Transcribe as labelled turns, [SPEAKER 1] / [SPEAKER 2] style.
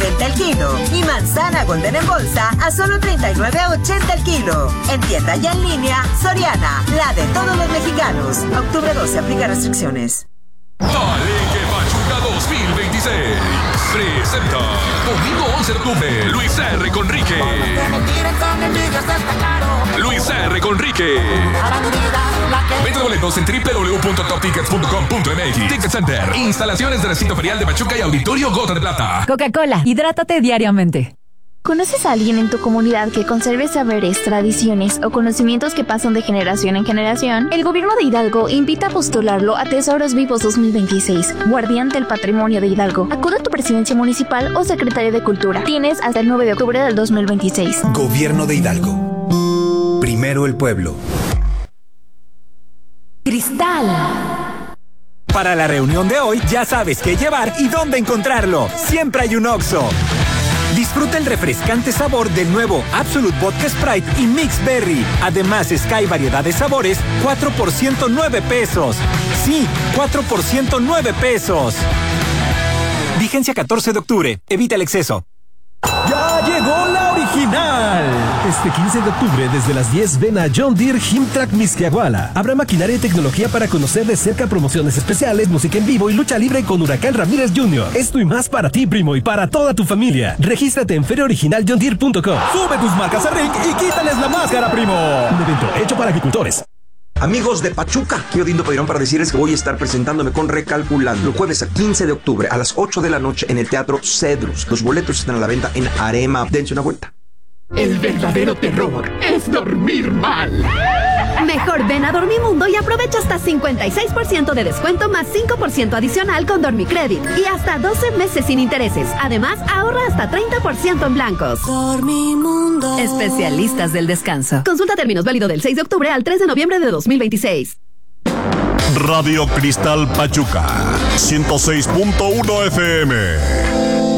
[SPEAKER 1] $2.70 el kilo. Y manzana Golden en bolsa a solo $39.80 el kilo. En tienda y en línea, Soriana, la de todos los mexicanos. Octubre 12, aplica restricciones.
[SPEAKER 2] Palenque Pachuca 2026 presenta domingo 11 de octubre Luis R. Conrique. Luis R. Conrique. Venta boletos en www.toptickets.com.mx. Ticket Center, instalaciones de recinto ferial de Pachuca y Auditorio Gota de Plata.
[SPEAKER 3] Coca-Cola, hidrátate diariamente.
[SPEAKER 4] ¿Conoces a alguien en tu comunidad que conserve saberes, tradiciones o conocimientos que pasan de generación en generación? El gobierno de Hidalgo invita a postularlo a Tesoros Vivos 2026, guardián del patrimonio de Hidalgo. Acude a tu presidencia municipal o secretaria de Cultura. Tienes hasta el 9 de octubre del 2026.
[SPEAKER 5] Gobierno de Hidalgo. Primero el pueblo.
[SPEAKER 3] Cristal.
[SPEAKER 6] Para la reunión de hoy ya sabes qué llevar y dónde encontrarlo. Siempre hay un Oxxo. Disfruta el refrescante sabor del nuevo Absolute Vodka Sprite y Mix Berry. Además, Sky variedad de sabores, 4 por $109. Sí, 4 por $109. Vigencia 14 de octubre. Evita el exceso.
[SPEAKER 7] ¡Ya llegó la original! Este 15 de octubre, desde las 10, ven a John Deere Himtrack Mixquiahuala. Habrá maquinaria y tecnología para conocer de cerca promociones especiales, música en vivo y lucha libre con Huracán Ramírez Jr. Esto y más para ti, primo, y para toda tu familia. Regístrate en feriaoriginaljohndeere.com. Sube tus marcas a RINC y quítales la máscara, primo. Un evento hecho para agricultores.
[SPEAKER 8] Amigos de Pachuca, aquí Odindo Peirón para decirles que voy a estar presentándome con Recalculando el jueves a 15 de octubre a las 8 de la noche en el Teatro Cedrus. Los boletos están a la venta en Arema. Dense una vuelta.
[SPEAKER 9] El verdadero terror es dormir mal.
[SPEAKER 10] Mejor ven a Dormimundo y aprovecha hasta 56% de descuento más 5% adicional con Dormicredit y hasta 12 meses sin intereses. Además, ahorra hasta 30% en blancos.
[SPEAKER 3] Dormimundo. Especialistas del descanso.
[SPEAKER 10] Consulta términos válido del 6 de octubre al 3 de noviembre de 2026.
[SPEAKER 11] Radio Cristal Pachuca 106.1 FM.